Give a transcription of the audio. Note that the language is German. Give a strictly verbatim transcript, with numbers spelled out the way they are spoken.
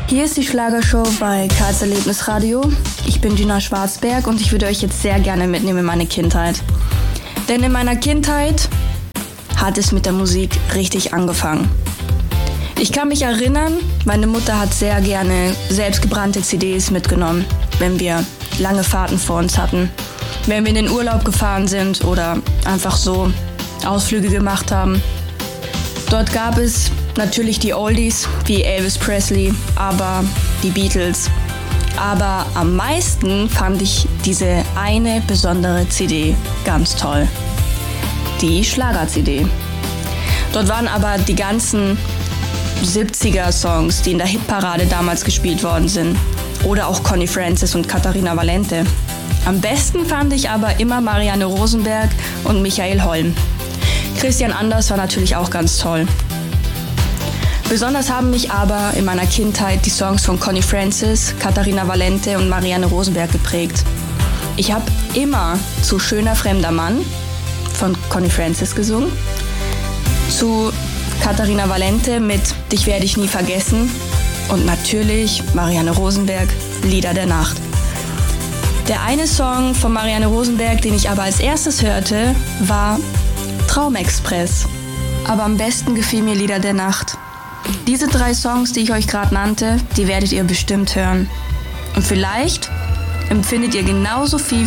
Hier ist die Schlagershow bei Karls Erlebnisradio. Ich bin Gina Schwarzberg und ich würde euch jetzt sehr gerne mitnehmen in meine Kindheit. Denn in meiner Kindheit hat es mit der Musik richtig angefangen. Ich kann mich erinnern, meine Mutter hat sehr gerne selbstgebrannte C Ds mitgenommen, wenn wir lange Fahrten vor uns hatten. Wenn wir in den Urlaub gefahren sind oder einfach so Ausflüge gemacht haben. Dort gab es natürlich die Oldies wie Elvis Presley, aber die Beatles. Aber am meisten fand ich diese eine besondere C D ganz toll. Die Schlager-C D. Dort waren aber die ganzen siebziger-Songs, die in der Hitparade damals gespielt worden sind. Oder auch Connie Francis und Katharina Valente. Am besten fand ich aber immer Marianne Rosenberg und Michael Holm. Christian Anders war natürlich auch ganz toll. Besonders haben mich aber in meiner Kindheit die Songs von Connie Francis, Katharina Valente und Marianne Rosenberg geprägt. Ich habe immer zu Schöner fremder Mann von Connie Francis gesungen, zu Katharina Valente mit Dich werde ich nie vergessen und natürlich Marianne Rosenberg, Lieder der Nacht. Der eine Song von Marianne Rosenberg, den ich aber als erstes hörte, war Traumexpress. Aber am besten gefiel mir Lieder der Nacht. Diese drei Songs, die ich euch gerade nannte, die werdet ihr bestimmt hören. Und vielleicht empfindet ihr genauso viel